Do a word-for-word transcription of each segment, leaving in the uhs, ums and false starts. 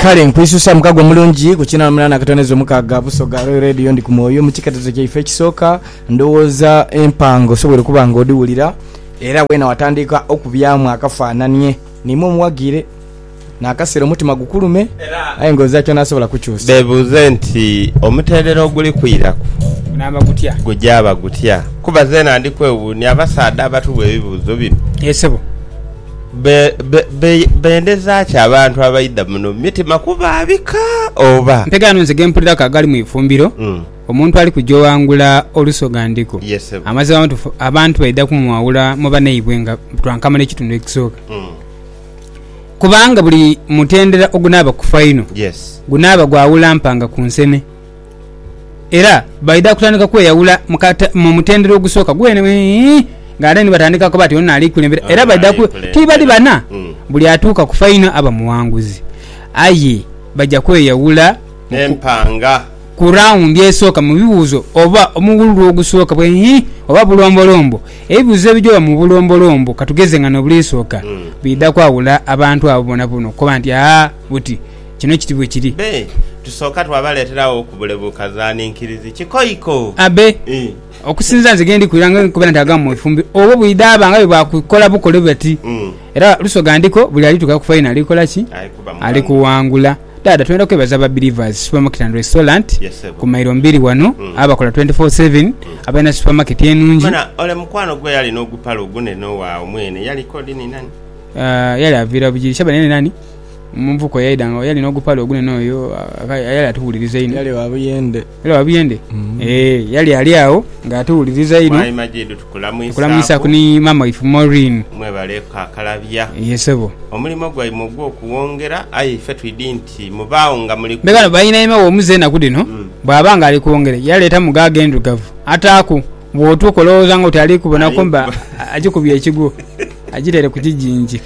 kale nkwisusa mukago mulungi kuchina mulana katonezo mukaga busoga radio ndi kumoyo mukikatezo kyaife kisoka ndowoza empango sobole kubanga odiwulira era bwena watandika okubyamu akafananye nimwe muwagire nakasero mutima gukulume aye ngoza kyo nasobola kukyusa bebuze nti omuterero oguli kwirako namba gutya gujaba gutya kuba zena ndi kwewunya abasaada abatuwe ebibuzo bino yesebo be be bendeza cha abantu abayida muno mitima kubabika oba mpegano nze gempulira kagali mu ifumbiro mm. omuntu ali kujowangula olusoga ndiko yes, amaze abantu abantu bayida kumwawula mu baneibwenga twankamala ekitundu ekisoka mm. kubanga buli mutendera ogunaba kufaino yes gunaba gwawula mpanga ku nsene era bayida kutandika kweyawula mu mutendera ogusoka gwene ngane ni batandika ko bati onna ali kulembera oh, era bayida ku tibali bana mm. buli atuuka ku faino aba muwanguzi aye bajja kweyawula empanga ku round esoka mu bibuzo oba omugulu ogusoka bwe oba bulombolombo ebibuzo ebijoba mu bulombolombo katugeze ngano bulisoka mm. bida kwawula abantu abo bona buno ko nti ah buti kino kitibwe kiri be tusoka twabaleterawo okubulebo kazani nkirizi kikoiko abe mm. okusinza nzigendi kulanga kubana ndaga mu ifumbi obo bidaba nga bakukola bukole bati mm. era lusoga ndiko buli ali tuka ku final ikola ki ali kuwangula dada twenda kwebaza ba believers supermarket and restaurant yes, ku mairo mbiri wano mm. abakola twenty-four seven mm. abana supermarket yenungi bana ole mukwano gwe yali no gupalo gune no wa omwene yali kodi ni nani uh, yali avira bujirisha bane nani mumvuko yaidanga yali no gupalo ogune noyo yali atuwuliriza ino yali wabuyende yali wabuyende mm. eh yali ali awo nga atuwuliriza ino mai majidu tukulamisa tukulamisa kuni mama ifu Maureen mwe baleka kalabya yesebo omulimo gwa imugwo kuwongera ayi fetu idinti mubao nga muli mbegano bayina ime wo muzena kudino mm. bwabanga ali kuwongera yaleta mugaga endugavu ataku bwotu koloza ngo tali kubona komba ajikubye ekigo ajitere kujijinji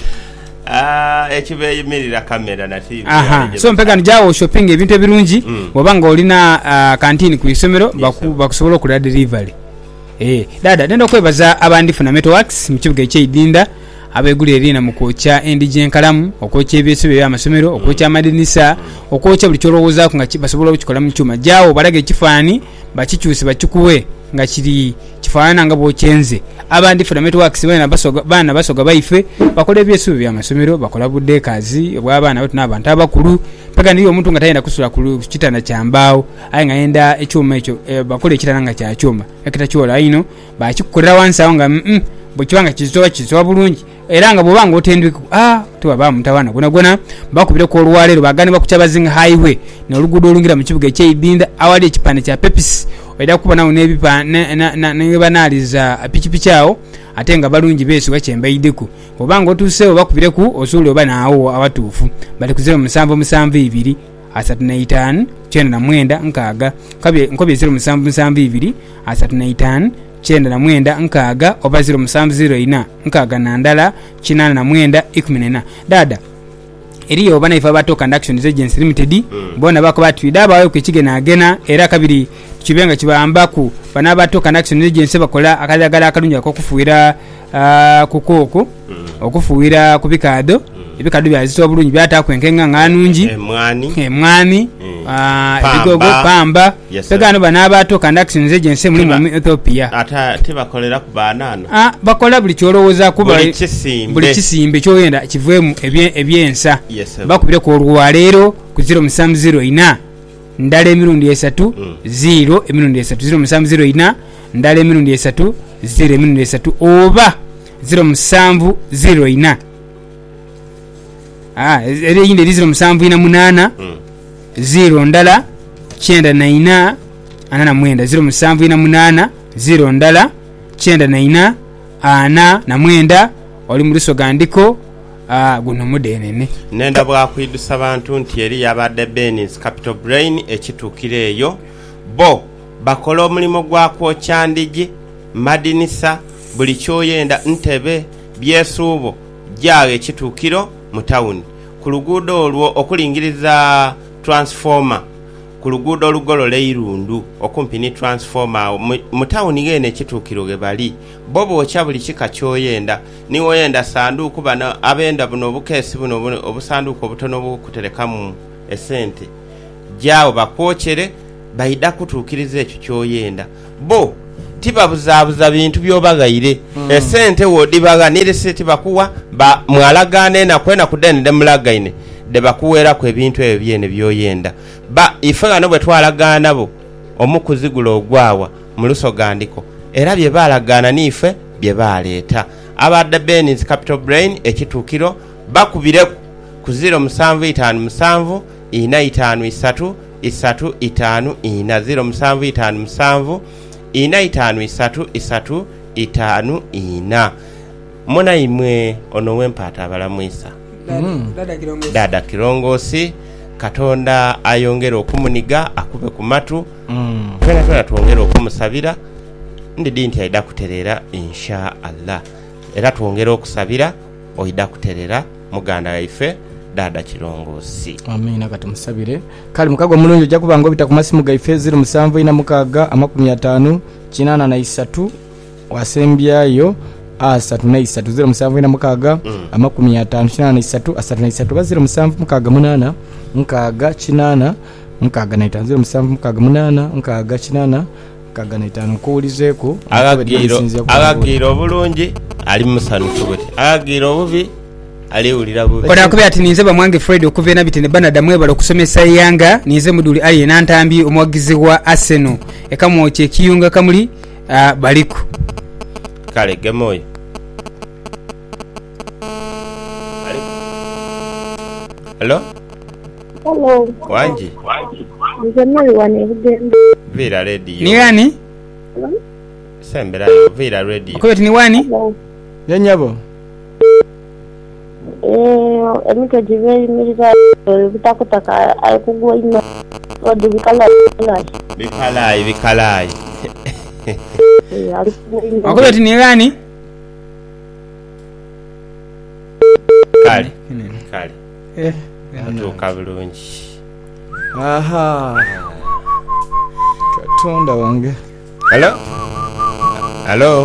ah ekibe yimirira kamera na T V aha so mpegano jawo shopping ebintu ebirungi mm. wabanga olina uh, canteen ku isomero yes, baku bakusobola okula delivery eh dada nendo kwebaza abandi funa Metalworks mu kibuga eky'Idinda abeguli erina mukocha endije enkalamu okocha ebyeso bya amasomero okocha amadinisa okocha buli kyolowooza ku nga basobola okikola mu cyuma jawo balage ekifaani bakikyuse bakikuwe nga kiri kifaana nga bwochenze abandi funa Metalworks bana basoga bana basoga baife bakola ebyeso bya amasomero bakola budde kazi obwabana batu n'abantu abakulu paka niyo omuntu nga tayenda kusula ku kitana kyambao ayi nga yenda ekyuma ekyo e, bakola ekitana nga kya kyuma ekita kyola ino bakikukolera wansi awo nga mm bukibanga kizowa kizowa bulungi era nga bobanga otendwiku ah tuba mutawana gona gona bakubira ko olwalero bagani bakuchabazinga highway n'olugudo olungira mu kibuga eky'Idinda awali ekipande kya Pepsi oida kubona unebipa ne banaliza pichipichi awo atenga balungi besu bachembayideku obanga otuse obakubire ku osuli oba naawo abatuufu bali kuzero musanvu musanvu ibiri asatu na itano chenda na mwenda nkaga kabye nkobye zero musanvu musanvu ibiri asatu na itano chenda na mwenda nkaga oba zero musanvu zero ina nkaga na ndala chinana na mwenda ikumi na ina dada eriyo bana ifa bato Conduction Agency Limited mm. bona bako batwida bawe kwikige na agena era kabiri kibenga kibambaku bana bato Conduction Agency bakola akajagala akalunja ko kufuira uh, kukoko mm. okufuira kubikado mm. ibikado byazito bulungi byata kwenkenga nganungi emwani emwani ebigogo mm. uh, pamba yes, pegano bana bato Conduction Agency muri mu Ethiopia ata tebakolera ku banana ah bakola buli kyolowooza kuba buli kisimbe buli kisimbe kyoyenda kivwemu ebye ebyensa yes, bakubire ko olwalero ku zero musanvu zero ina ndale emirundi esatu mm. zero emirundi esatu zero musanvu zero ina ndale emirundi esatu zero emirundi esatu oba zero musanvu zero ina ah ere yinde zero musanvu ina munana mm. zero ndala chenda na ina ana mwenda zero musanvu ina munana zero ndala chenda na ina ana na mwenda oli mu lusoga ndiko ah guno mudenene nenda bwa kwidusa abantu nti eri yabadde Benin's Capital Brain ekitukireyo bo bakola omulimo gwa kwokyandije madinisa buli kyoyenda ntebe byesuubo jawe ekitukiro mu town ku luguudo olwo okulingiriza transformer ku luguudo olugolo leirundu okumpi ni transformer mu town ngene ekitukiro ge bali bobo ocha buli kika kyoyenda niwo yenda sanduku bana abenda buno bukesi buno obusanduku obutono bukutereka mu esente jaawo bakwochere baida kutuukiriza ekyo kyoyenda bo tibabuzaabuza bintu byobagayire mm. esente wodibaganire sente bakuwa ba mwalagane na kwena kudende mulagaine de bakuwera ku ebintu ebyo byene byoyenda ba ifanga no bwe twalagana bo omukuzigula ogwawa mu lusogandiko era bye balagana nife bye baleeta abadde Benny's Capital Brain ekituukiro bakubire ku zero musanvu itaano musanvu ina itaano isatu isatu itaano ina zero musanvu itaano musanvu ina itaano isatu isatu itaano ina muna imwe ono wempata abalamwisa mm. dada kirongosi dada kirongosi katonda ayongera okumuniga akube ku matu mm. twena twena twongera okumusabira ndidi nti aida kuterera insha Allah era twongera okusabira oida kuterera muganda waife dada kirongosi amina katumusabire kali mukagwa mulungi ojja kubango bita ku masimu gaife zero musanvu ina mukaga amakumi atano kinana na isatu wasembyayo asatu na isatu zero musanvu ina mukaga mm. amakumi atano kinana na isatu asatu na isatu ba zero musanvu mukaga munana mukaga kinana mukaga na itano zero musanvu mukaga munana mukaga kinana mukaga na itano kuulizeko agagiro agagiro bulungi ali musanufu gute agagiro bubi ali ulira bubi oda kubya ati ninze bamwange Fred okuvena bitene banada mwebalo kusomesa yanga ninze muduli ali nantambi omwagizi wa Arsenal ekamo che kiyunga kamuli uh, baliku kale gemoyo hello hello wanji nzemali wane bugende vira radio ni gani sembera vira radio ko ati ni wani yenyabo eh emito jiveli milita bitakutaka ayikugwa ina odi bikala bikala bikala ko ati ni gani kale kale eh atuka bulungi aha katonda wange hello hello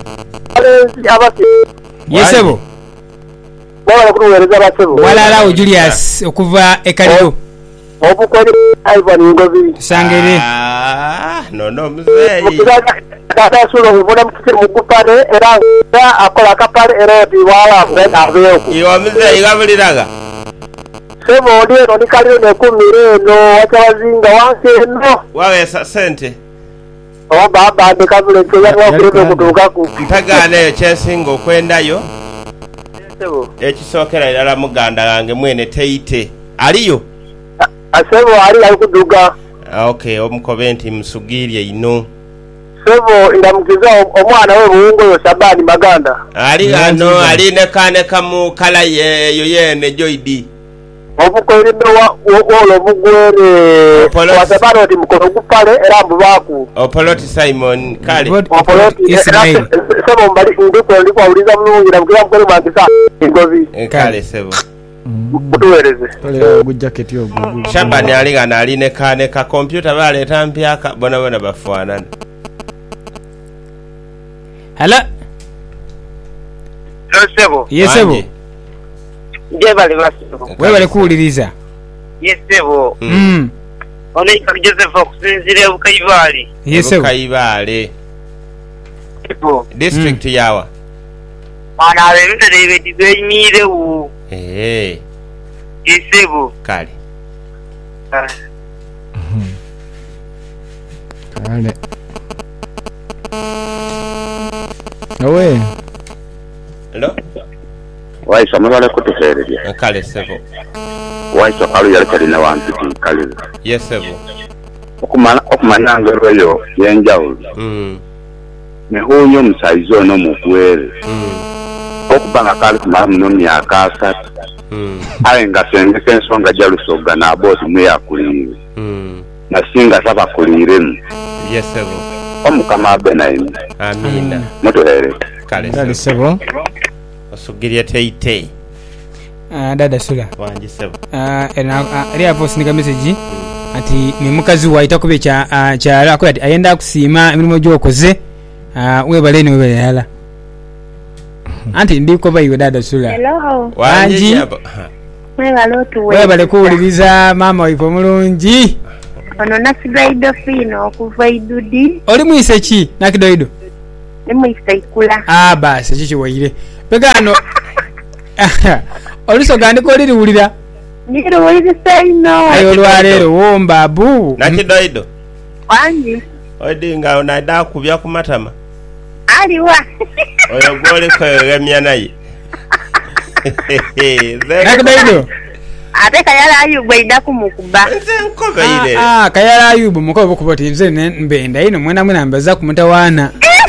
yesebo bawala kuwereza basebo walala Julius okuva ekaliyo obukoni Ivan Ngovi sangere ah no no mzee dada sulo ubona mukiri mugupane era akola kapale era biwala ngenda abeyo iyo mzee igabuliraga sebo odiyo no nikaliyo ne kumire no wachawazinga wanse no wawe sente o baba de kabule cyo ya wakuru kutuka ku ntagane chensingo kwendayo sebo ekisokera ira muganda gange mwene teite aliyo asebo ali ali kuduga okay omukobenti musugirye ino sebo ndamukiza omwana we buungo yo Sabani Maganda ali ano ali ne kane kamu kala yeyo yene joidi obukoli ndo wolo bugwere wasabano ati mukono gupale era mbubaku Opoloti Simon kale Opoloti Ismail sebo mbali ndiko ndiko uliza mulungi na mukira mukolo magisa Ngovi kale sebo kutuwereze tole gu jacket yo gugu Shabani aliga na aline kane ka computer bale tampya ka bona bona bafuanana hala sebo yesebo je bali basebo wewe bali kuuliriza yesebo mm ono Joseph okusinzire bukayibali yesebo bukayibale sebo district yawa ana abintu debe dibemire u eh yesebo kale kale owe hello waisha mwale kutuferedia kale sebo waisha kalu yale kali na wantu kale yes sebo okumana okumana ngero yenjawo mm ne hunyo msaizo no mugwere mm okubanga kali kumara muno myaka asatu mm ayenga senge kensonga jalusoga na boti mwe yakulire mm na singa saba kulire yes sebo omukama abena imi amina mutuhere kale kale sebo sebo osugirye teite ah dada sula wanji sebo ah ena ali hapo sindika message ati ni mukazi waita kube cha uh, cha ako ati ayenda kusima emilimo gyokoze ah uh, we baleni we balala anti ndiko bayiwe dada sula hello wanji Mwebale otuwe. Webale kuwuliriza maama waife omulungi. Ono Nakidoido Fino okuva Idudi. Oli mwise ki Nakidoido? Ni mwise Ikula. Ah basi kikiwaire. Pegano. Olusoga ndiko liriwulira. Niruwuliriza ino. Ayo olwaleero womba bu. Nakidoido. Wangi. Odi nga onaida kubya ku matama. Aliwa. Oyo gole ko yemya naye. Nakidoido. Ate Kayala Ayubu ida kumukuba. Nze nkobeire. Ah, Kayala Ayubu mukobe okuboti nze mbenda ino mwena mwena mbaza ku mutawana.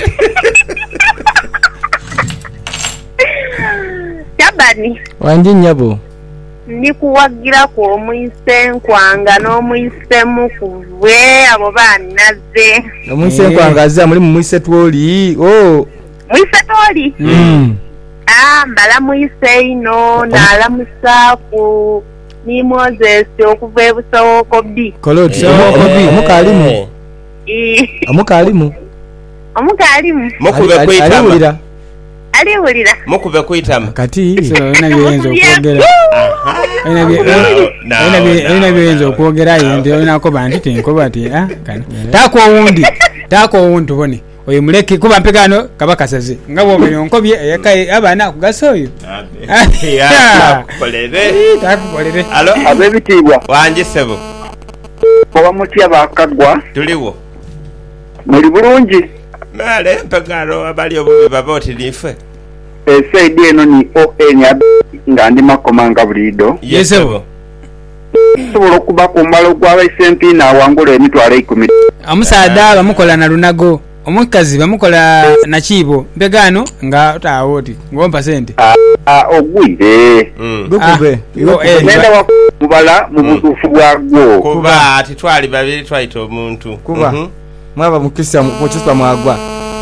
Shabani. Wanji nyabo. Nikuwagira ku omuyise nkwanga n'omuyise mukuvwe abo banaze. Omuyise nkwangaza muri mu muyise twoli. Oh. Muyise twoli. Mm. Ah, mbala muyise ino nala musafu ni Moses okuva ebusoko bi. Koloti omukalimu. Eh. Omukalimu. Omukalimu. Mukube kwitama. Aliwulira. Mukube kwitama. Kati. So ina byenzo okwogera. Ina bye ina byenzo okwogera yende ina ko bandi tenkoba ati ah kana. Tako wundi. Tako wundi tubone. Oyo muleke kuba mpegano kabakasaze. Ngabo beyonkobye yakai abana kugasoyo. Abe. Ya kolere. Takukolere. Alo abebitibwa wanje sebo. oba mutya bakagwa Tuliwo. muri bulungi. Male mpegano abali obubi baboti nife. Esaidi eno ni O N nga ndi makomanga bulido. Yesebo. Sobola okuba ku mbalo gwa basempi na wangula emitwalo ikumi. Omusaada bamukola na lunago. Omukazi bamukola na chibo. Mpegano nga taawoti. Ngompa sente. Ah ogwire. Gukube. Nenda wakubala mu butufu bwagwo. Kuba ati twali babiri twaita omuntu. Kuba. Mwaba mukisa mukisa mwagwa.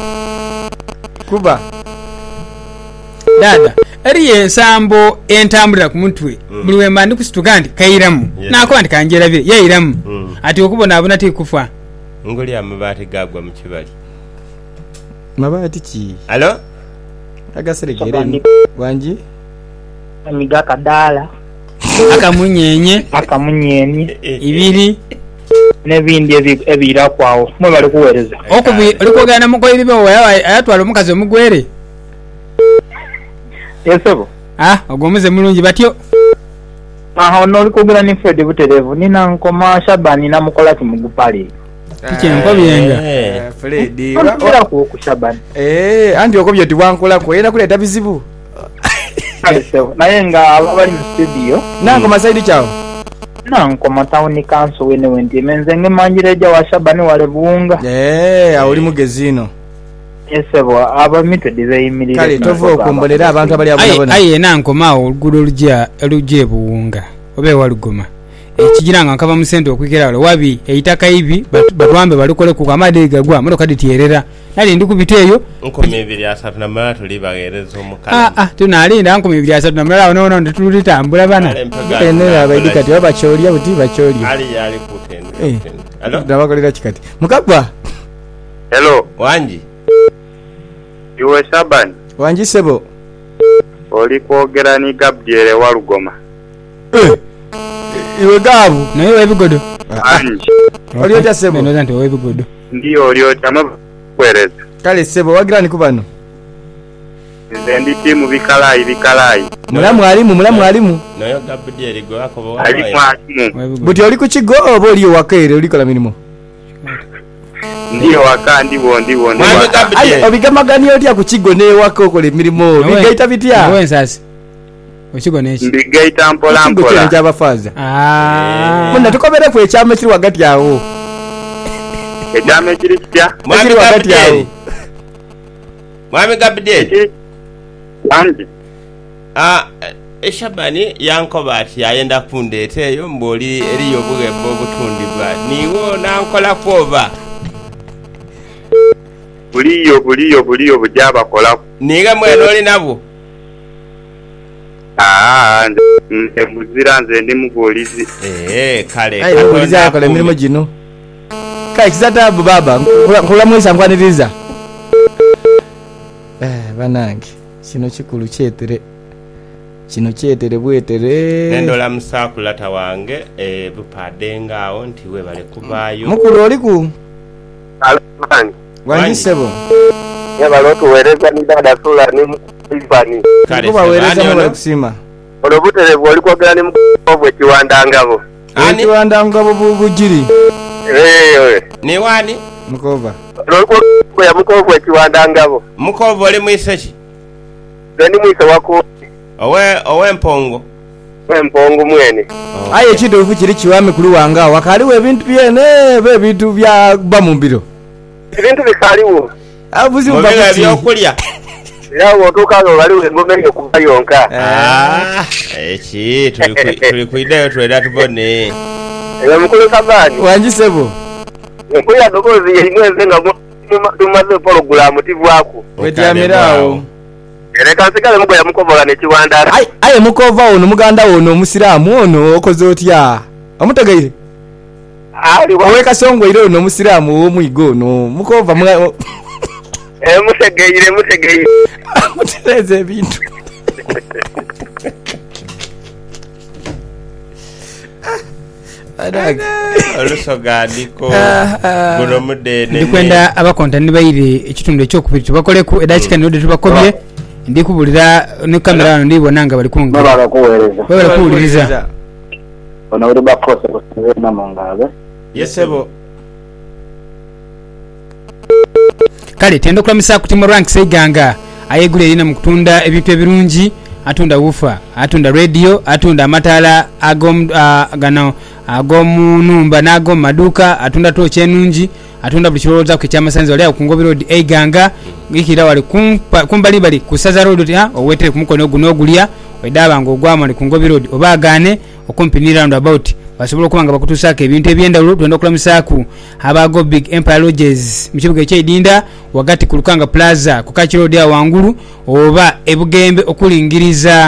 Kuba. Dada, eri ensambo entambulira ku mutwe. Buli wemba ndi kusituka ndi kairamu. Nako ndi kanjera bye yairamu. Ati okubona abuna ti kufa. Ngoli amabati gagwa mu kibali. Mabati ki? Alo? Agaseregere. Wanji? Amiga kadala. Akamunyenye. Akamunyenye. Ibiri. Nebindi ebira kwawo. Mwe bali kuwereza. Okubi olikogana muko iribe oya ayatwala omukazi omugwere. Yesebo. Ah, ogomuze mulungi batyo. Aha ono olikogana ni Fred Buterevu nina nkoma Shabani na mukola kimugupali. Kiki nkobyenga. Eh, Fred. Ora ku Shabani. Eh, andi okobye tiwankola ko era kuleta bizibu. Yesebo. Naye nga abali mu studio. Nango masaidi chao. Nanko matawuni kanso wene wendi menze nge manjireja wa Shabani wale buunga. Eh, awuli mugezino. Yesebo aba mitwe dizeyimirira. Kale tovo okumbolera abantu abali abona. Aye nanko mawo olugudo olujja olujje buunga. Obe walugoma. Ekigiranga nkaba musente okwikera wale wabi eitaka ibi batwambe balikole ku kamade gagwa mulo kadi tierera. Nali ndi kubiteyo. Nkome ibiri asatu na mara tulibagereza omukala. Ah ah tunalinda nkome ibiri asatu na mara ono ono tulitambula bana. Kenera abaidika tiba bacholiya buti bacholiya. Ali yali kutende. Eh. Alo? Ndabakolera kikati. Mukagwa. Hello. Wanji. Iwe Shabani. Wanji sebo. Oli kwogera ni Gabriel Walugoma. Eh. Iwe gabu. Naye webigodo. Anji. Oli otya sebo. Neno zanti webigodo. Ndiyo oli otya mwereza. Kale sebo wagira ni kubano. Nze ndi timu bikalayi bikalayi. Mulamu alimu mulamu alimu. Nayo Gabriel go akobo wa. Ali mwalimu. Buti oli ku kigo oba oli wakere oli kola mirimo. Ndiyo waka ndiwo ndiwo ndiwo. Mwami Gabriel. Ayi obigamagani otya ku kigo ne wako okole mirimo. Bigaita bitya. Owe nsasi. Okigo nechi. Mbigaita mpola Kigo mpola. kyene kyabafaza. Ah. Muna tukobere ku ekyama kiri wagati awo. Ekyama kiri kitya? Mwami Kiri wagati Gabriel. awo. Mwami Gabriel. Anji. Ah, Eshabani yankoba ati yayenda kundeeta eyo mboli eriyo obugembe obutundibwa. Niwo nankola kwoba. Buliyo buliyo buliyo bujaba kola. Niga mweno oli nabo. Ah, nze muzira nze ndi mubulizi. Eh, kale. Ayi mubulizi akola mirimo gino. Kai kizatabu baba nkula mwesa nkwaniriza. Eh banange kino kikulu kyetere. kino kyetere bwetere nendola musakulata wange e bupadenga awo nti we bale kubaayo mukulu oliku alani wanyisebo yabalo tuwereza ni dada sula ni Ivani kale kubawereza mu kusima olobutere bwoli kwogera ni mukobwe kiwanda ngabo ani kiwanda ngabo bujiri eh ni wani mukova olwo ya mukobwe kiwanda ngabo mukovo oli mwisechi gani mwise wako owe owe mpongo we mpongo mwene okay. aye kidovu kiri kiwame kuli wanga wakaliwo ebintu byene be bintu bya bamumbiro ebintu bikaliwo abuzi mubira byokulya yawo tokaga baliwo engome yo kuba yonka ah echi tuli tuli kuideyo tweda tubone eyo mukulu sabani wanjisebo nkuya dogozi yimweze nga tumaze program tivwako wetyamirawo ereka nsigale mugo ya mukovola ne kiwanda aye aye mukova ono muganda ono omusiramu ono okoze otya amutegeire ali wa weka songo ile ono omusiramu omwigo ono mukova mwa eh mutegeire mutegeire mutereze ebintu adaga olusoganiko guno mudene ndikwenda abakontani bayire ekitundu ekyokubiri tubakoleku edakika node tubakobye ndikubulira ne kamera hano ndibona nga bali kunga baba kuwereza bali kuwuliriza ono uri bakose kusena mungabe yesebo kale tendo kulamisa kutima ranks eiganga ayegule ina mukutunda ebintu ebirungi atunda wufa atunda radio atunda amatala agom uh, gano agomunumba nago maduka atunda toche nungi atunda buli kiroza ku kyamasanzo lya ku Ngobi Road eiganga ngikira wali kumbali bali kusaza road ya owete ku mukono guno ogulya wedaba ngo gwama ku Ngobi Road obagane okumpinira round about basobola kubanga bakutusaka ebintu ebyendawulo twenda okulamusaku abago Big Empire Lodges mukibuga ekyedinda wakati ku Lukanga Plaza ku Kachi Road ya wangulu oba ebugembe okulingiriza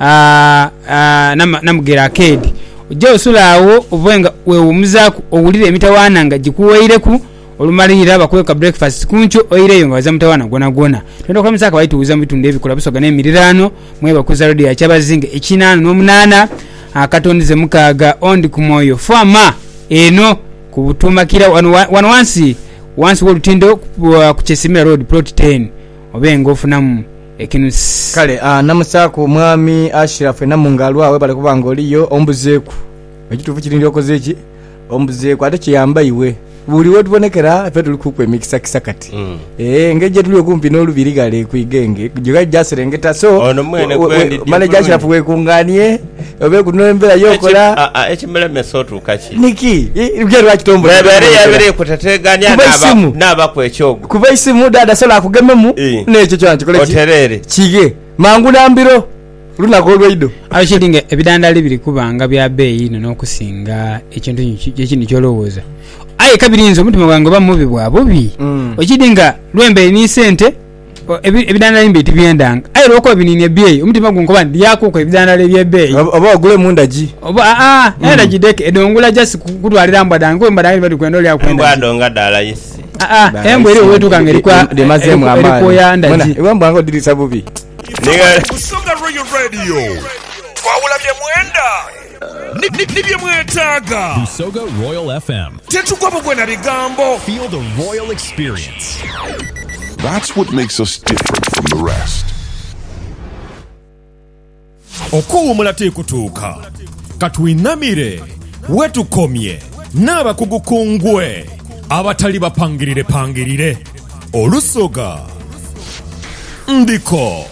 a a namugera arcade ujja osulawo obwenga weumuzaku owulire emitawana nga gikuweireku olumalira bakweka breakfast kuncho oireyo nga baza mutawana gona gona twenda okulamusaku bayituuza mu bitundu ebikola bisoga n'emirirano mwe bakuza radio ya Kyabazinga ekinana n'omunana akatonize mukaga ondi kumoyo fama eno kubutumakira wano wansi wansi wolutindo kuchesimira road plot ten obengo funamu ekinus kale ah namusako mwami Ashraf na mungalwa we bale kubanga oliyo ombuzeku ekitufu kirindi okoze eki ombuzeku ate kiyamba iwe buli wetubonekera efe tuli kukwe mikisa kisakati mm. eh ngeje tuli okumpi n'olubirigale kuigenge juga jaserengeta so ono mwene kwendi manager Ashraf we kunganie obe kunombera yokola a a ekimele mesotu kachi niki ibyo lwakitombo bebere yabere kutateganya naba naba kwekyogo kuba isimu dada sola kugememu n'ekyo kyanti kole oterere kige mangu nambiro luna kolweido abashiringa ebidandali biri kubanga bya beyi n'okusinga ekintu ekindi kyolowooza aye kabirinzo mutima gwange bamubi bwa bubi mm. okidinga lwembe ni sente ebidandali mbiti byendanga aye loko binini ebeyi omutima gwange ba ndiyako ko ebidandali by'ebeyi oba ogule mundaji oba a a era jideke edongula just kutwalira mbadanga mbadanga bali kwendo lya kwenda mbadonga dala yisi a a embo eri wetu kanga erikwa de mazemu amani ko yandaji ewa mbango dirisa bubi niga Busoga Royal Radio twawula bye mwenda nibye mwetaga Busoga Royal F M tetukwa bugwena bigambo feel the royal experience. That's what makes us different from the rest. okuwumula tekutuuka katwinamire wetukomye n'abakugu kungwe abatali bapangirire pangirire olusoga ndiko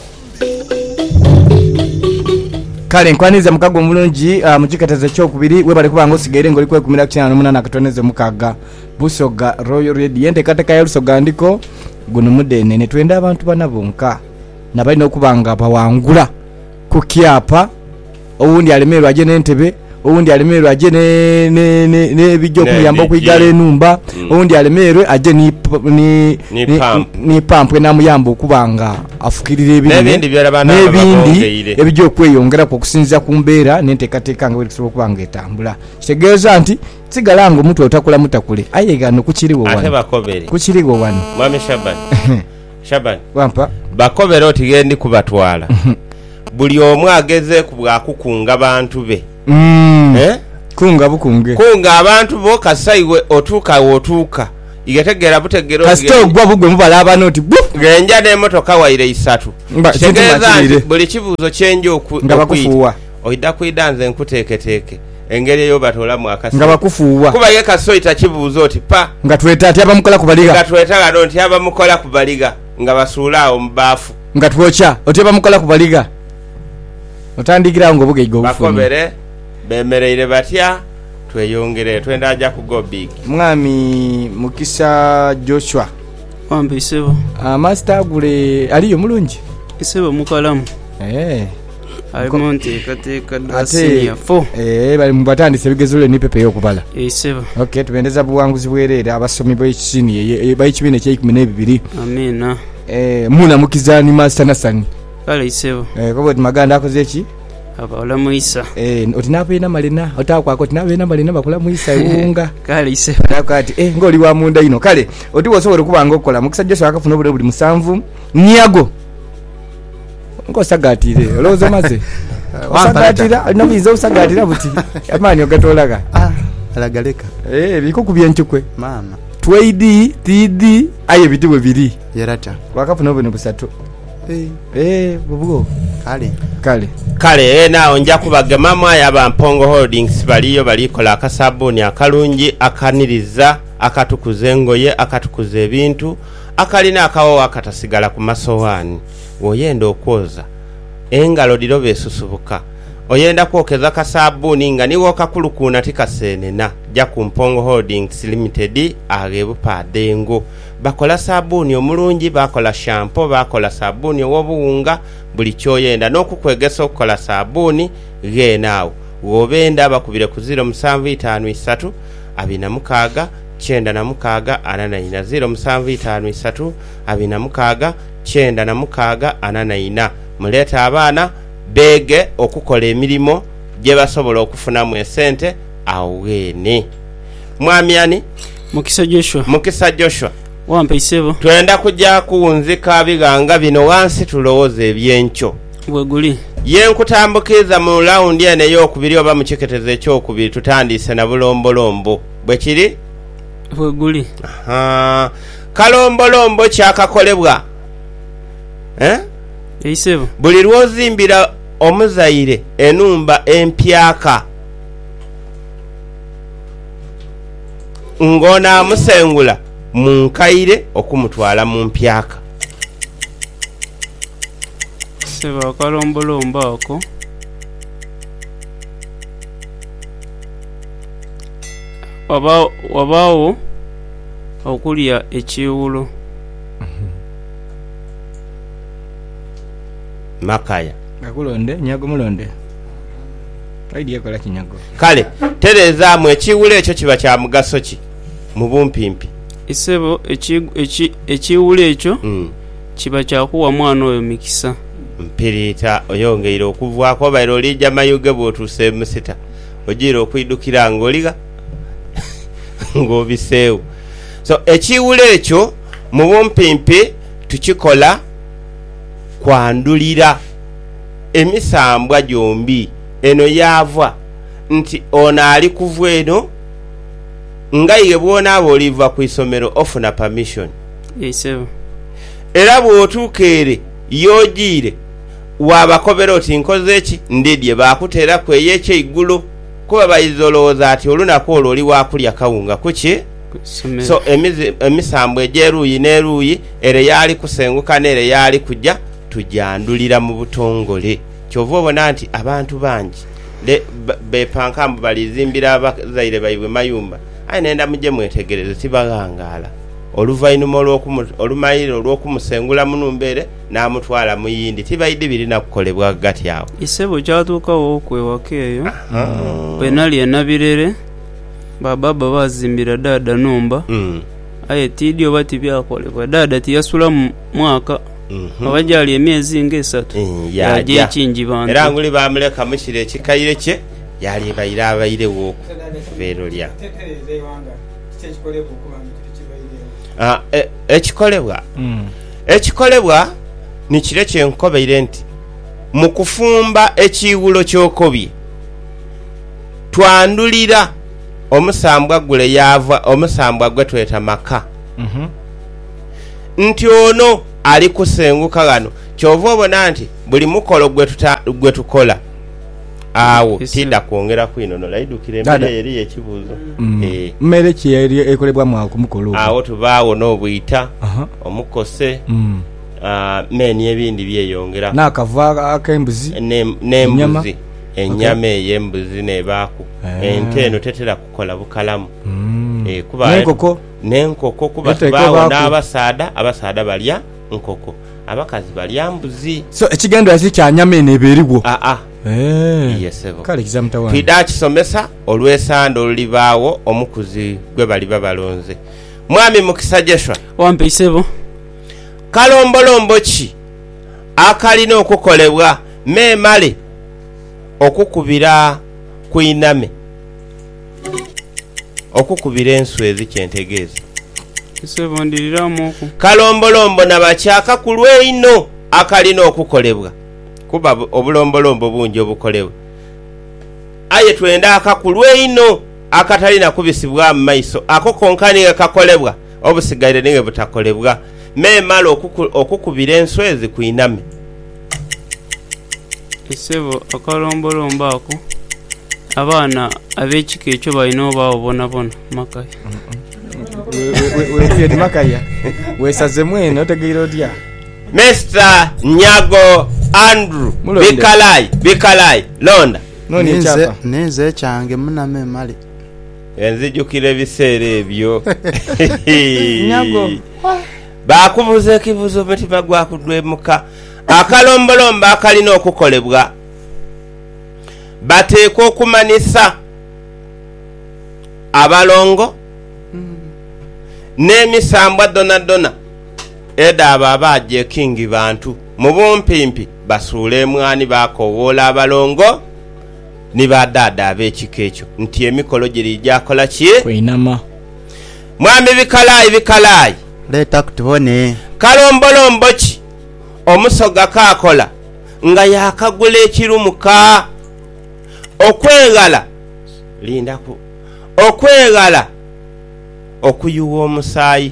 kale nkwaniza mukago mulungi uh, mukikataza kyokubiri we bali kubanga osigaire ngoli kwe kumira kukyana n'omunana akatoneze mukaga Busoga Royal Radio yente kataka ya Lusoga ndiko guno mudene ne twenda abantu banabonka nabalina okubanga bawangula ku kyapa owundi alemerwa aje n'entebe owundi alemerwa aje ne ne ne, ne bijjo kuyamba okuyigala enumba mm. owundi alemerwe aje ni ni ni, ni pump ni pump enamuyamba okubanga afukirira ebintu n'ebindi byalabana n'ebindi ebijjo kweyongera ku kusinza ku mbeera n'enteekateeka nga bwe kisobola okubanga etambula kitegeeza nti sigalango omuntu otakula mutakule ayegano kukiriwo wano ate bakobere kukiriwo wano mwami Shaban Shaban wampa bakobere otigendi kubatwala buli omu ageze ku bwakukunga bantu be mm. eh? kunga bukunge kunga abantu bo kasaiwe otuuka otuuka igategera butegero kasito gwa bugwe mubala abana oti genja n'emmotoka waire isatu kitegeeza buli kibuuzo kyenje okufuuwa oida kuidanze nkuteeketeeke engeri eyo batolamu akasi nga bakufuuwa kuba ye kasoita kibuuzo oti pa nga tweta ati abamukola kubaliga nga tweta nga nti abamukola kubaliga nga basuulaawo mu baafu nga twocha oti abamukola kubaliga otandikira ngo buge go bakobere bemereire batya tweyongere twenda aja ku go big mwami Mukisa Joshua wambe isebo ah master gule aliyo mulungi isebo mukalamu eh alimonte kateka dasinia fo eh bali mubatandise bigezule ni pepe yokubala isebo okay tubendeza buwanguzi bwerere abasomi b'ekisini bayikibine kye ikumi n'ebibiri amina eh muna mukizani master nasani kale isebo eh kobo maganda akoze ki abala muisa eh otinape na malina otakwa ko tinabe na malina bakula muisa unga kale ise nakati eh ngoli wa munda ino kale oti wosobole kubanga okola Mukisa Joshua akafuna obule buli musanvu nyago ngo sagatire olozo maze osagatira nabizo osagatira buti amani ogatolaga ah alagaleka eh bikukubye nchukwe mama twidi tidi aye bitibwe biri yerata wakafuna obule busatu eh eh bubugo kale kale kale naawo nja kubagemamu ayaba Mpongo Holdings baliyo balikola akasabuni akalungi akaniriza akatukuza engoye akatukuza ebintu akalina akawo akatasigala ku masowaani woyenda okwoza engalo dirobe susubuka oyenda kwokeza kasabuni nga niwo kakulukuna tikasenena ja ku Mpongo Holdings Limited agebupadengo bakola sabuni omulungi bakola shampoo bakola sabuni owobuwunga buli kyoyenda n'okukwegesa okukola sabuni geenaawo wobenda bakubire ku zero musanvu itaano isatu abina mukaaga kyenda na mukaaga ana na ina zero musanvu itaano isatu abina mukaaga kyenda na mukaaga ana na ina muleta abaana bege okukola emirimu gye basobola okufunamu esente awene mwamyani Mukisa Joshua Mukisa Joshua wampe isebo twenda kujja kuwunzika biganga bino wansi tulowooza ebyencho bweguli yenkutambukiza mu laundi ene y'okubiri oba mu kiketeze ekyokubiri tutandise na bulombolombo bwe kiri bweguli aha kalombolombo kyakakolebwa eh isebo buli lwozimbira omuzaire enumba empyaka ngona musengula munkaire okumutwala mu mpyaka seba kalombolombo ako waba wabawo okulya ekiwulo makaya gakulonde nyago mulonde aidi yakola kinyago kale tereza mu ekiwulo ekyo kiba kya mugaso ki mu bumpimpi isebo ekiwulo ekyo mm. kiba kyakuwa mwana oyo mikisa mpirita oyongeire okuvwako bayiro olijja mayuge bw'otuuse musita ogira okwidukira ng'oliga ng'obiseewo so ekiwulo ekyo mu bumpimpi tukikola kwandulira emisambwa gyombi eno yaava nti ono ali kuva eno nga ye bw'onaaba oliva ku isomero ofuna permission isebo era bw'otuukeere yogiire wabakobera oti nkoze eki ndidye bakuteera kweyo ekyeiggulo kuba bayiza olowooza ati olunaku olwo oli wakulya kawunga kuki so emisambwa egyeruuyi n'eruuyi ere yaali kusenguka n'ere yaali kujja tujandulira mu butongole kyova obona nti abantu bangi bepankambu balizimbira abazaire baibwe mayumba aye nenda mujje mwetegereze tibagangaala oluvainuma olumayire olw'okumusengula munumbeere n'amutwala mu yindi tibaidde birina kukolebwa gati awo isebo kyatuukawo okwewaka eyo bwe nali enabirere bababa bazimbira dada numba mm. aye tiddi oba tibyakolebwa dada tiyasula mu mwaka mm-hmm. abajali emyezi ng'esatu mm, yaje ekingi bantu era nguli bamuleka mukire ekikaire kye yali bayira abayirewo okubeero lya ah ekikolebwa mm. ekikolebwa ni kire kyenkobeire nti mu kufumba ekiwulo ky'okobye twandulira omusambwa gule yava omusambwa gwe tweta maka mhm nti ono ali kusenguka gano kyova obona nti buli mukolo gwe tuta gwe tukola awo tinda kwongera kwino laidukire mbere yeri ekibuzo eh mmere ki yeri ekolebwa mwa kumukolo awo tubaawo n'obuyita omukose mm ah meni ebindi byeyongera nakava akembuzi n'embuzi ennyama ey'embuzi n'ebaaku ente eno tetera kukola bukalamu eh kuba n'enkoko n'enkoko kuba tubaawo n'abasaada abasaada balya nkoko abakazi balya mbuzi so ekigendo yasi kya nyama ene eberiwo ah ah eh yesebo kale kizamtawa twida kisomesa olwesando olibaawo omukuzi gwe bali babalonze mwami mukisajeshwa wampe isebo kalombolombo ki akalina okukolebwa memale okukubira kuiname okukubira enswezi kyentegeeza isebo ndiriramu oku kalombolombo nabakyaka kulwe ino akalina okukolebwa kuba obulombolombo bungi obukolebwa aye twenda akakulwe ino akatalina kubisibwa mu maiso ako konkani kakolebwa obusigaire ninge butakolebwa memala okukubira enswezi kuiname isebo akalombolombo ako abaana ab'ekika ekyo balina obaawo bonabona makaya we makaya wesaze mwene otegeera otya mister Nyago Andrew bikalai bikalai londa noni chapa neze change muname mali enzijukire biseera ebyo Nyago bakubuza ekibuzo mutima gwakudwemuka akalombolombo akalina okukolebwa bateeka okumanisa abalongo n'emisambwa dona dona eda abo abajja kingi bantu mu bumpimpi basuule emwani bakowoola abalongo ni badada ab'ekika ekyo nti emikolo giri gyakola ki kwinama mwami bikalaayi bikalaayi leta kutubone kalombolombo ki omusoga kakola nga yakagula ekirumuka okwegala lindaku okwegala okuyuwa omusaayi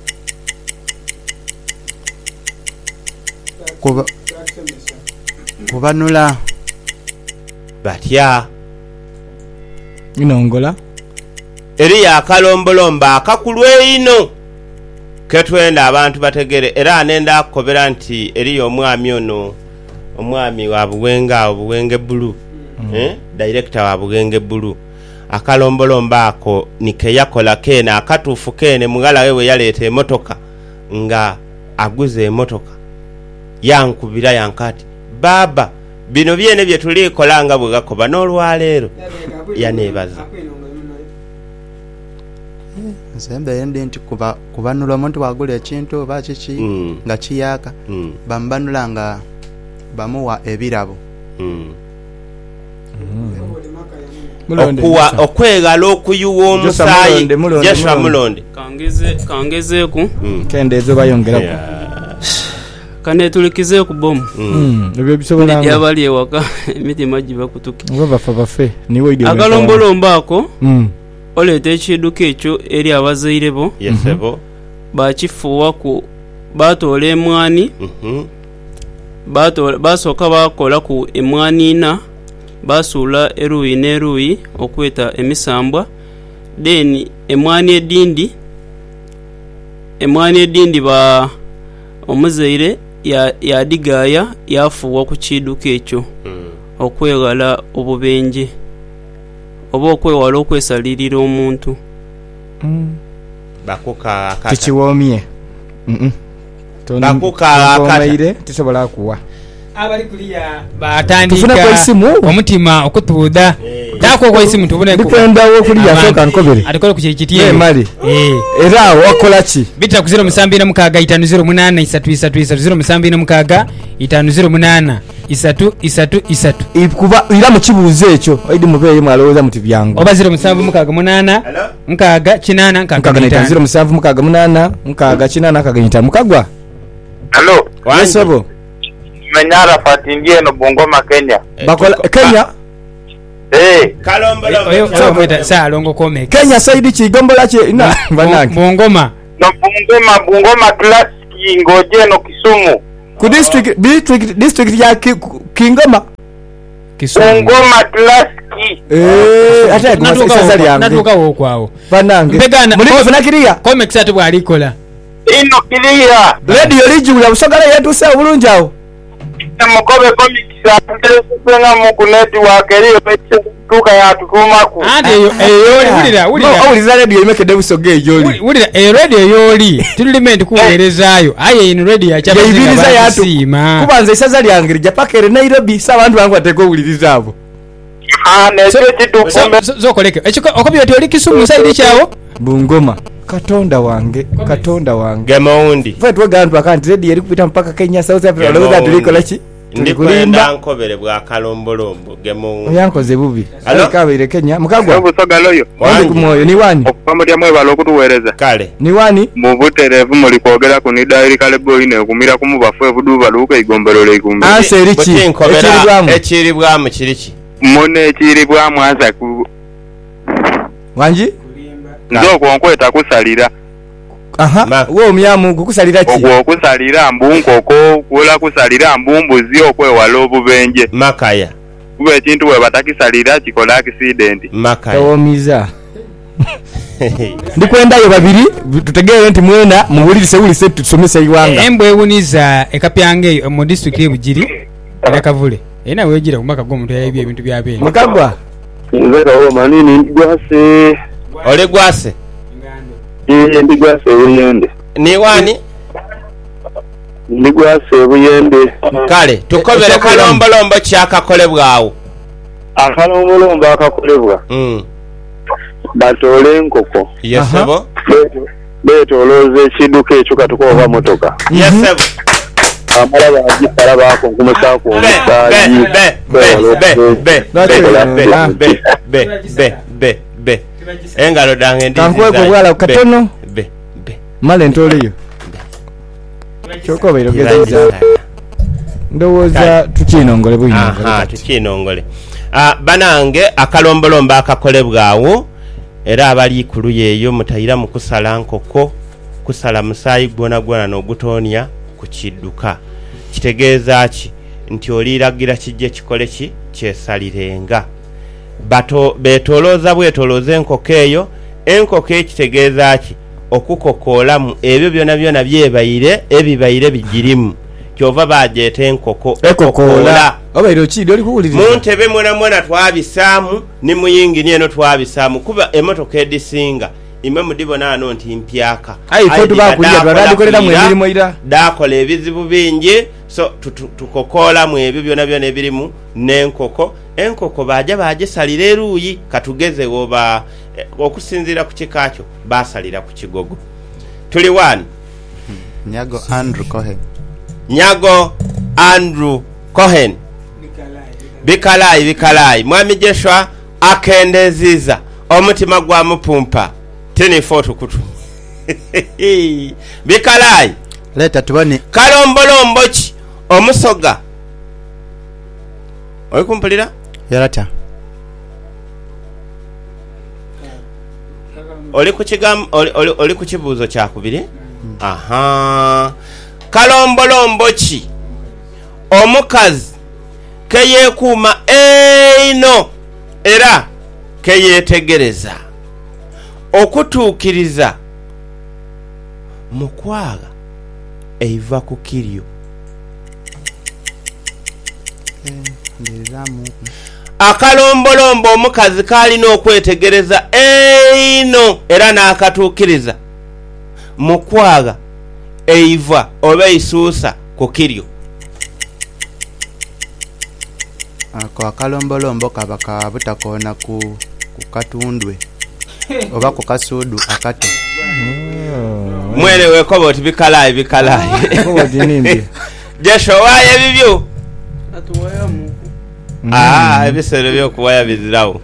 kuba kubanula batya inongola eri yakalombolombo akakulwe ino ketwenda abantu bategere era nenda akobera nti eri omwami ono omwami wa Buwenga obuwenge bulu mm. eh director wa Buwenge bulu akalombolombo ako nike yakola kena akatufu kene mugala wewe yaleta emotoka nga aguze emotoka yankubira yankati baba bino byene bye tulikola nga bwegakoba n'olwaleero yanebaza nsembe yende nti kuba kubanula omuntu wagula ekintu oba kiki mm. nga kiyaka mm. bambanula nga bamuwa ebirabo mm. okuwa okwegala okuyuwa omusaayi Joshua Mulonde kangeze kangezeeku mm. kendezo bayongerako yeah. kanetulikize ku bomu mm ebyo bisobola yabali ewaka emitima gibakutuki ngo bafa bafe niwe idio akalombolombo ako mm oleta ekiduka ekyo eri abazaire bo yesebo bakifuwa ku batoola emwani mhm batoola basoka bakola ku emwani ina basuula eruyi n'eruyi okweta emisambwa then emwani edindi emwani edindi ba omuzaire ya yadigaya yafuwa ku kiduka ekyo mm. okwegala obubenje oba okwewala okwesalirira omuntu mm. bakuka akata tikiwomye mhm bakuka akata tisobola kuwa abali kuliya batandika omutima okutuuda tako kwa isimu tubone ko bikenda wo kuliya soka nkobere alikole ku kitiye eh mali eh era wakola ki bita ku zero musambi na mukaga itanu zero munana isatu isatu isatu zero musambi na mukaga itanu zero munana isatu isatu isatu kuba ira mu kibuuze ekyo aidi mubeye mwaloza muti byango oba zero musambi mukaga munana mukaga kinana nkaga itanu zero musambi mukaga munana mukaga kinana nkaga itanu mukagwa allo wansebo Menyara Fati ndiye no Bungoma Kenya. Bakola Kenya. Eh, Kalombolombo. Oyo oyo mwita sa longo kome. Kenya side chigombola che ina banange. Bungoma. No Bungoma Bungoma Classic ngoje no Kisumu. Ku district district district ya Ki- Kingoma. Kisumu. Bungoma Classic. Eh, ate ku sasa lyange. Natuka wo kwao. Banange. Mbegana Muri kufuna kiriya. Comex ate bwalikola. Ino kiriya. Radio lijula busogala yetu sa bulungi awo. Mukobe comics atenga mu ku network eriyo tuka ya tukumaku. Ate eyo eyo ulira ulira. Awuliza radio imekedde busoge ejoli. Ulira e radio yoli tulimente kuwerezayo aye in radio ya chapa ibiriza yatu sima. Kubanza isaza lyange lija pakere Nairobi sa bantu bangu bateko uliriza abo. Ah ne kitu zokoleke ekiko okobyo oli Kisumu side kyawo Bungoma Katonda wange Katonda wange Gemoundi fwe twagantu akanti radio yali kupita mpaka Kenya South Africa loza tulikola ki ndikulimba nkobere bwa kalombolombo Gemoundi yankoze bubi alikabeere Kenya mukagwa obusogaloyo wange kumoyo ni wani okukamulya mwe balokutuweereza kale ni wani mu buterevu muli kwogera ku ni dairi kale boy ne kumira ku mubafu ebudu baluka igombero le ikumbe anseri ki ekiribwamu ekiribwamu kiriki mone ekiribwamu aza ku wanji nzo konkweta kusalira aha wo omyamu kukusalira ki ogwo kusalira mbunkoko kula kusalira mbumbuzi okwewala obubenje makaya kuba ekintu bwe batakisalira kikola accident makaya omiza ndikwendayo babiri tutegeere nti mwena muwulirize wulise tusomesa iwanga embwe ewuniza ekapyange mu district y'Ebugiri era kavule ena wegira kumaka gomuntu yayibye ebintu byabe mukagwa nzeka wo manini ndigwase ole gwase eh ndigwase uyende ni wani ndigwase uyende kale tukobere kalombolombo kyakakolebwawo akalombolombo akakolebwa mm batole enkoko yesebo betoloze ekiduka ekyo katukoba motoka yesebo amala bagipala bako nkumusaako omusaayi engalo dange ndi kankweko bwala katono male ntoliyo kyokobero gezaiza ndowooza tukinongole buyinza tukinongole banange akalombolombo akakolebwawo era abali ikulu yeeyo mutayira mu kusala nkoko kusala musaayi gwona gwona n'ogutonya ku kidduka kitegeeza ki nti oliragira kijje kikole ki kyesalirenga bato betolooza bwetolooza enkoko eyo enkoko ekitegeeza ki okukokoolamu ebyo byona byona byebayire ebibayire bigirimu kyova bajeeta enkoko ekokoola obaire okiri oli kuwuliriza mu ntebe mwena mwena twabisaamu ne muyingini eno twabisaamu kuba emotoka edisinga imwe mudibona ano nti mpyaka ayi foto bakulira twadikolera mu emirimu ira dakola ebizibu bingi so tukokola mu ebyo byona byona ebirimu n'enkoko enkoko baja bagisalira eruuyi katugeze oba okusinzira ku kikakyo basalira ku kigogo tuli wani Nyago Andrew Cohen Nyago Andrew Cohen bikalayi bikalayi mwami Jeshua akendeziza omutima gwa mupumpa teni foto kutu bikalayi leta tubani kalombolombo ki omusoga oyi kumpulira yarata oli ku kigamu oli, oli, oli ku kibuuzo kyakubiri hmm. aha kalombolombo ki omukazi keyekuuma eino era keyetegereza okutuukiriza mukwaga eiva ku kiryo akalombolombo omukazi kalina okwetegereza eino era n'akatuukiriza mukwaga eiva oba eisuusa ku kiryo ako akalombolombo kaba kabutakoona ku ku katundwe oba ku kasuudu akato mwelewe ko boti bikalayi bikalayi jesho waye bibyo atuwayamu ah ebisero byokuwaya bizirawo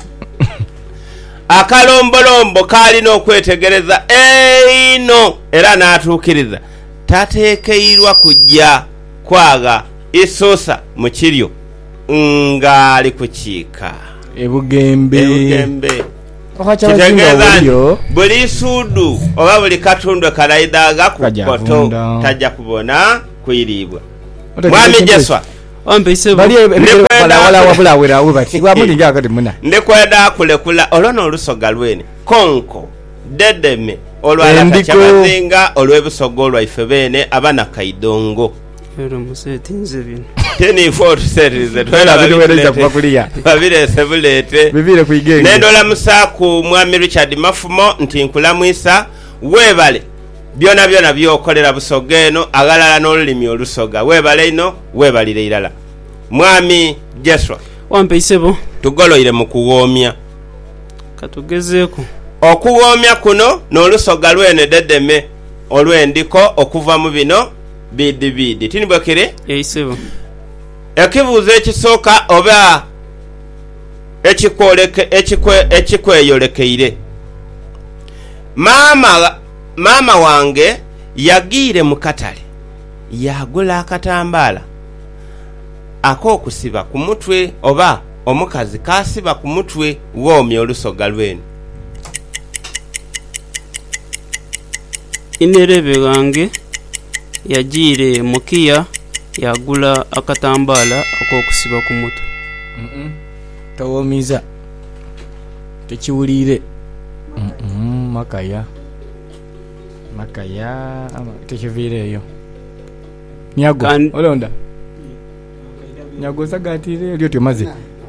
akalombolombo kalina okwetegereza eino era n'atuukiriza tateekeirwa kujja kwaga Isusa mukiryo ngali kukiika ebugembe ebugembe kitegeeza buli suudu oba buli katundu kalayidaaga ku kkoto tajja kubona kuyiribwa. Mwami Jeswa ndikwenda kulekula olwona olusoga lwene konko dedeme olwalakakyabazinga olw'ebusoga olwaife bene abana kaidongo teniifo otusetirize babirese buleete nendola musaaku mwami Richard Mafumo nti nkulamwisa weebale byona byona byokolera busoga eno agalala n'olulimi olusoga weebale ino weebalire irala. Mwami Jeswa wampeisebo tugoloire mu kuwoomya katugezeeko okuwoomya kuno n'olusoga lwene dedeme olw'endiko okuva mu bino bidi bidi tinibwekere eisebo ekibuuzo ekisooka oba ekikwoleke ekikwe ekikweyolekeire maama maama wange yagiire mu katale yagula akatambaala ak'okusiba ku mutwe oba omukazi kasiba ku mutwe woomya olusoga lwene. inerebe wange yagiire mukiya yagula akatambaala ak'okusiba ku mutwe. tawoomiza tekiwulire makaya makaya tekiviireeyo nyago olonda nyago sagatire elyo temaze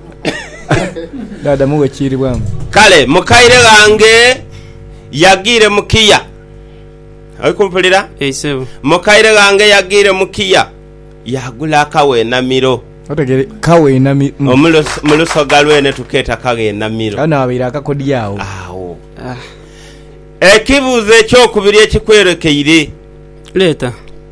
dada muwe kiri bwamu kale mukaire wange yagiire mukiya ayikumpulira eisebo mukaire wange yagiire mukiya yagula akawenamiro otegere kawenamiro omulusoga lwene tukeeta kawenamiro ana wabira akakodi yawo awo ah. Ekibuuzo ekyokubiri ekikwerekeire leeta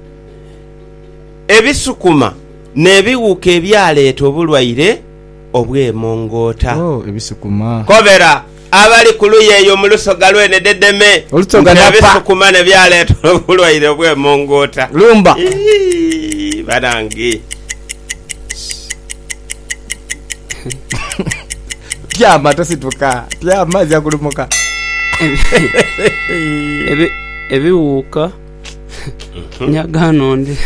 ebisukuma n'ebiwuka ebyaleeta obulwaire obw'emongoota. oh, ebisukuma kobera abali ku luyi eyo mu lusoga lwene dedeme ebisukuma ne byaleeta obulwaire obw'emongoota lumba banange tyama tosituka tyama zyakulumuka ebi ebiwuka nyagano ndi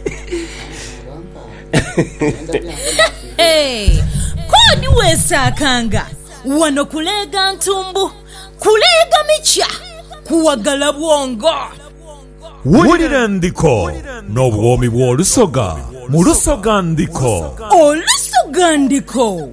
hey kodi wesakanga wano kulega ntumbu kulega micha kuwagala bwongo wulira ndiko n'obwomi bw'olusoga mu lusoga ndiko olusoga ndiko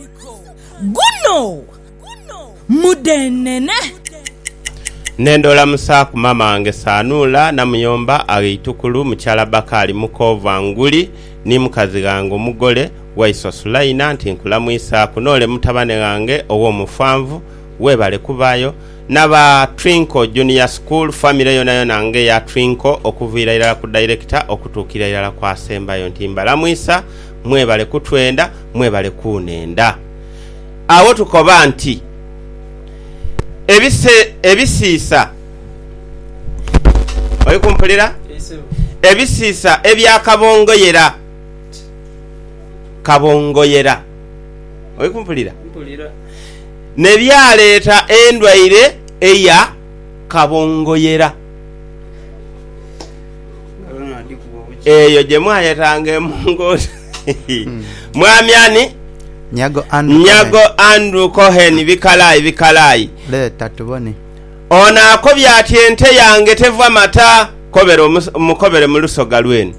guno mudenene nendola musaaku mama wange Saanula namuyomba agitukulu mukyala Bakali mukova nguli ni mukazi gange omugole waiso Sulaina nti nkulamwisaaku nole mutabane gange ow'omufanvu webale kubayo naba Trinko Junior School family yona yona nange ya Trinko okuviira irala ku director okutuukira irala kwa Sembayo nti mbalamwisa mwebale kutwenda mwebale kunenda. Awo tukoba nti ebise ebisiisa oyikumpulira ebisiisa ebyakabongoyera kabongoyera oyikumpulira ne byaleeta endwaire eya kabongoyera eyo gye mwayetanga emongoota mwamyani Nyago Andrew Nyago Andrew Cohen bikalayi bikalayi leta tubone ona akobya ati ente yange teva mata kobera omukobere mu lusoga lwene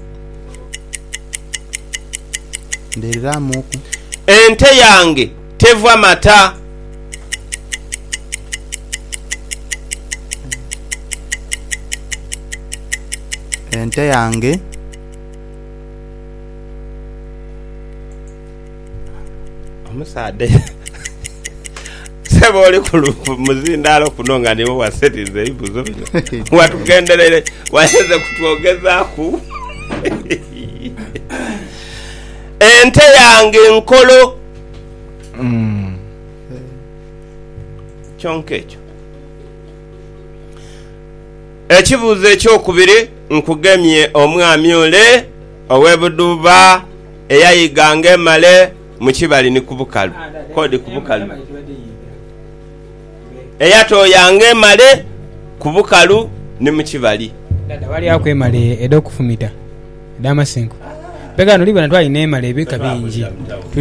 ndiriramu ente yange teva mata ente yange omusade sebo oli ku muzindalo kunonga niwo wasetize ibuzo bino watugenderere waheze kutwogezaku ente yange nkolo mm. chonkecho ekibuuzo ekyokubiri nkugemye omwami ole owebuduba eyayiganga emale mukibali ni kubukalu kodi kubukalu eyatoyanga emale kubukalu ni mukibali dada wali akwemale edo kufumita edamasinko pega no libana twalina emale ebika bingi